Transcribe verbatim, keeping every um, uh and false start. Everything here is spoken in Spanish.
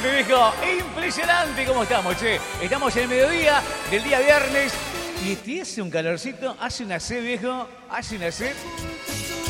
Impresionante, viejo. Impresionante cómo estamos, che. Estamos en el mediodía del día viernes. Y este hace un calorcito, hace una sed, viejo. Hace una sed.